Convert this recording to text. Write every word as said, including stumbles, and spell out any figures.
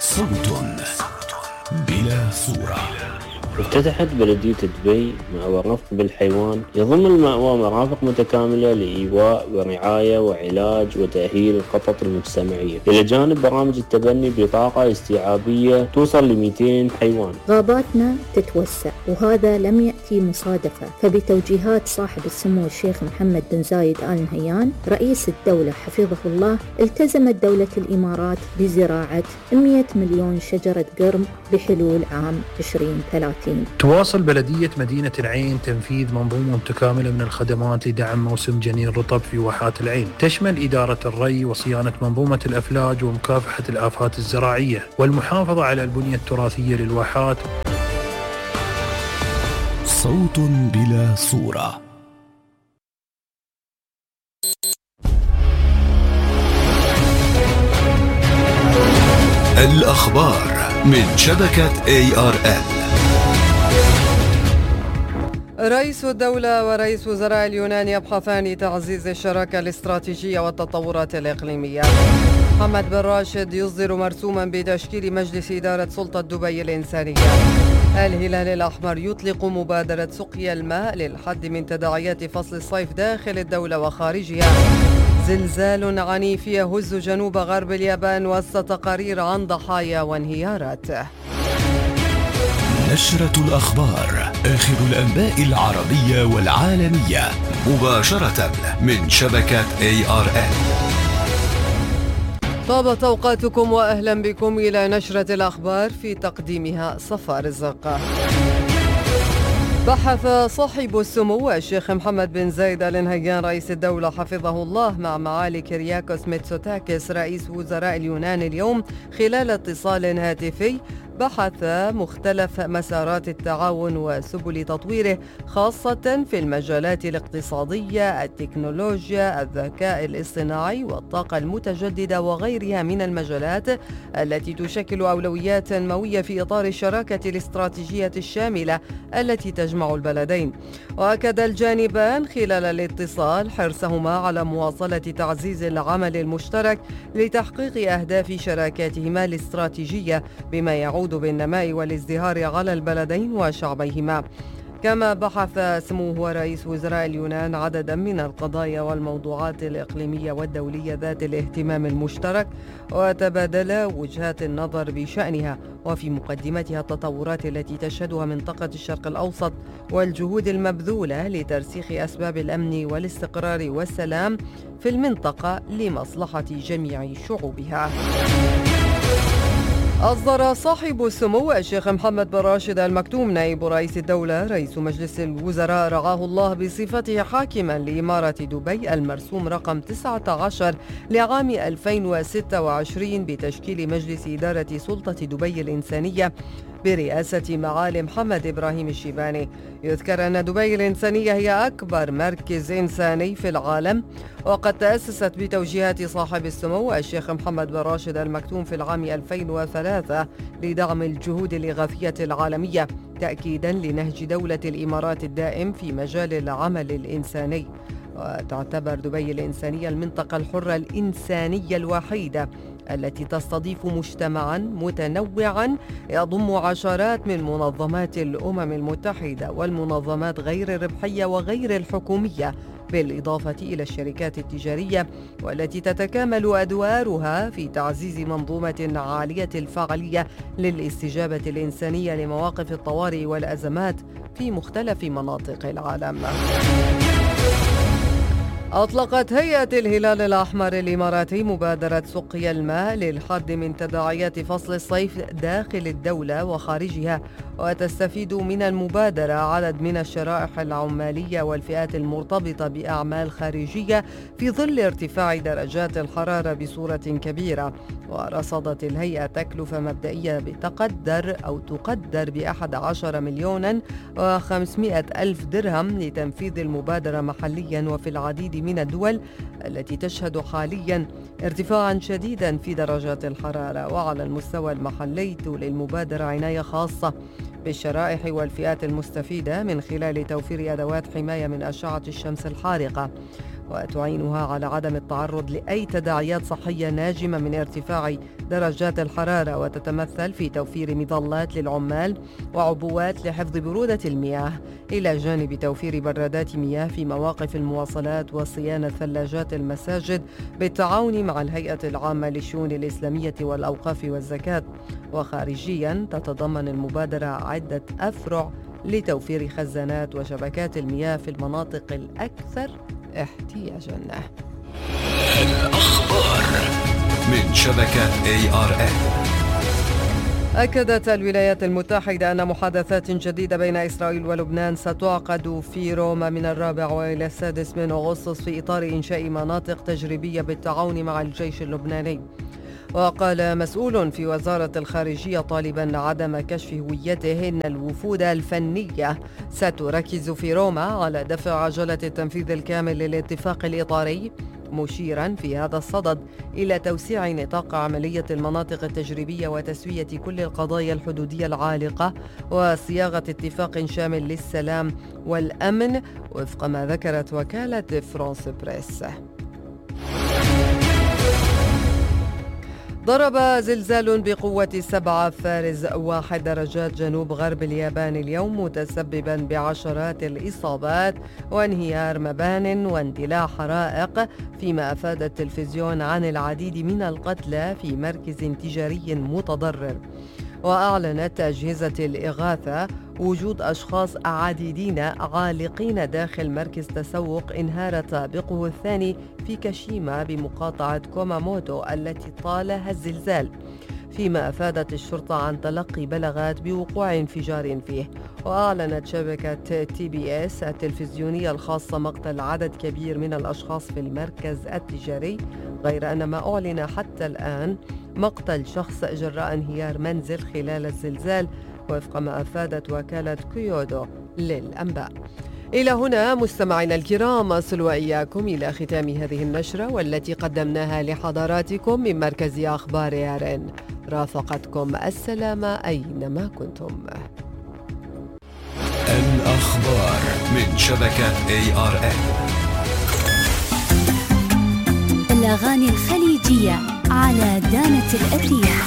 صوت بلا صورة. افتتحت بلدية دبي مأوى رفق بالحيوان يضم المأوى مرافق متكاملة لإيواء ورعاية وعلاج وتأهيل القطط المجتمعية، إلى جانب برامج التبني بطاقة استيعابية توصل ل مئتين حيوان. غاباتنا تتوسع وهذا لم يأتي مصادفة، فبتوجيهات صاحب السمو الشيخ محمد بن زايد آل نهيان رئيس الدولة حفظه الله، التزمت دولة الإمارات بزراعة مئة مليون شجرة قرم بحلول عام عشرين ثلاثين. تواصل بلدية مدينة العين تنفيذ منظومة متكاملة من الخدمات لدعم موسم جنين الرطب في واحات العين، تشمل إدارة الري وصيانة منظومة الأفلاج ومكافحة الآفات الزراعية والمحافظة على البنية التراثية للواحات. صوت بلا صورة. الأخبار من شبكة إيه آر إل. رئيس الدولة ورئيس وزراء اليونان يبحثان تعزيز الشراكة الاستراتيجية والتطورات الإقليمية. محمد بن راشد يصدر مرسوما بتشكيل مجلس إدارة سلطة دبي الإنسانية. الهلال الأحمر يطلق مبادرة سقيا الماء للحد من تداعيات فصل الصيف داخل الدولة وخارجها. زلزال عنيف يهز جنوب غرب اليابان وسط تقارير عن ضحايا وانهيارات. نشرة الأخبار، آخر الأنباء العربية والعالمية مباشرة من شبكة إيه آر إل. طابت أوقاتكم وأهلا بكم إلى نشرة الأخبار، في تقديمها صفاء رزق. بحث صاحب السمو الشيخ محمد بن زايد آل نهيان رئيس الدولة حفظه الله مع معالي كيرياكوس ميتسوتاكيس رئيس وزراء اليونان اليوم خلال اتصال هاتفي، بحث مختلف مسارات التعاون وسبل تطويره، خاصة في المجالات الاقتصادية، التكنولوجيا، الذكاء الاصطناعي والطاقة المتجددة وغيرها من المجالات التي تشكل أولويات تنموية في إطار الشراكة الاستراتيجية الشاملة التي تجمع البلدين. وأكد الجانبان خلال الاتصال حرصهما على مواصلة تعزيز العمل المشترك لتحقيق أهداف شراكاتهما الاستراتيجية بما يعود بالنماء والازدهار على البلدين وشعبيهما. كما بحث سموه رئيس وزراء اليونان عددا من القضايا والموضوعات الإقليمية والدولية ذات الاهتمام المشترك، وتبادل وجهات النظر بشأنها، وفي مقدمتها التطورات التي تشهدها منطقة الشرق الأوسط والجهود المبذولة لترسيخ أسباب الأمن والاستقرار والسلام في المنطقة لمصلحة جميع شعوبها. أصدر صاحب السمو الشيخ محمد بن راشد آل مكتوم نائب رئيس الدولة رئيس مجلس الوزراء رعاه الله بصفته حاكما لإمارة دبي المرسوم رقم تسعة عشر لعام ألفين وستة وعشرين بتشكيل مجلس إدارة سلطة دبي الإنسانية برئاسة معالي محمد إبراهيم الشيباني. يذكر أن دبي الإنسانية هي أكبر مركز إنساني في العالم، وقد تأسست بتوجيهات صاحب السمو الشيخ محمد بن راشد آل مكتوم في العام ألفين وثلاثة لدعم الجهود الإغاثية العالمية، تأكيدا لنهج دولة الإمارات الدائم في مجال العمل الإنساني. وتعتبر دبي الإنسانية المنطقة الحرة الإنسانية الوحيدة التي تستضيف مجتمعاً متنوعاً يضم عشرات من منظمات الأمم المتحدة والمنظمات غير الربحية وغير الحكومية، بالإضافة إلى الشركات التجارية، والتي تتكامل أدوارها في تعزيز منظومة عالية الفاعلية للاستجابة الإنسانية لمواقف الطوارئ والأزمات في مختلف مناطق العالم. أطلقت هيئة الهلال الأحمر الإماراتي مبادرة سقيا الماء للحد من تداعيات فصل الصيف داخل الدولة وخارجها، وتستفيد من المبادرة عدد من الشرائح العمالية والفئات المرتبطة بأعمال خارجية في ظل ارتفاع درجات الحرارة بصورة كبيرة. ورصدت الهيئة تكلفة مبدئية بتقدر أو تقدر بأحد عشر مليونا وخمسمائة ألف درهم لتنفيذ المبادرة محليا وفي العديد من الدول التي تشهد حاليا ارتفاعا شديدا في درجات الحرارة. وعلى المستوى المحلي تولي المبادرة عناية خاصة بالشرائح والفئات المستفيدة من خلال توفير أدوات حماية من أشعة الشمس الحارقة، وتعينها على عدم التعرض لأي تداعيات صحية ناجمة من ارتفاع درجات الحرارة، وتتمثل في توفير مظلات للعمال وعبوات لحفظ برودة المياه، إلى جانب توفير برادات مياه في مواقف المواصلات وصيانة ثلاجات المساجد بالتعاون مع الهيئة العامة للشؤون الإسلامية والأوقاف والزكاة. وخارجياً تتضمن المبادرة عدة أفرع لتوفير خزانات وشبكات المياه في المناطق الأكثر احتياجاً. الأخبار من شبكة إيه آر إن. أكدت الولايات المتحدة أن محادثات جديدة بين إسرائيل ولبنان ستعقد في روما من الرابع وإلى السادس من أغسطس في إطار إنشاء مناطق تجريبية بالتعاون مع الجيش اللبناني. وقال مسؤول في وزارة الخارجية طالبا عدم كشف هويته إن الوفود الفنية ستركز في روما على دفع عجلة التنفيذ الكامل للاتفاق الإطاري، مشيرا في هذا الصدد إلى توسيع نطاق عملية المناطق التجريبية وتسوية كل القضايا الحدودية العالقة وصياغة اتفاق شامل للسلام والأمن وفق ما ذكرت وكالة فرانس بريس. ضرب زلزال بقوة سبعة فارز واحد درجات جنوب غرب اليابان اليوم، متسببا بعشرات الإصابات وانهيار مبان واندلاع حرائق، فيما أفاد التلفزيون عن العديد من القتلى في مركز تجاري متضرر. وأعلنت أجهزة الإغاثة وجود أشخاص عديدين عالقين داخل مركز تسوق انهار طابقه الثاني في كاشيما بمقاطعة كوماموتو التي طالها الزلزال، فيما أفادت الشرطة عن تلقي بلاغات بوقوع انفجار فيه. وأعلنت شبكة تي بي اس التلفزيونية الخاصة مقتل عدد كبير من الأشخاص في المركز التجاري، غير أن ما أعلن حتى الآن مقتل شخص جراء انهيار منزل خلال الزلزال، وفق ما أفادت وكالة كيودو للأنباء. إلى هنا مستمعينا الكرام أصل وإياكم إلى ختام هذه النشرة والتي قدمناها لحضراتكم من مركز أخبار إيه آر إن. رافقتكم السلامة أينما كنتم. الأخبار من شبكة إيه آر إن. الأغاني الخليجية على دانة الأثير.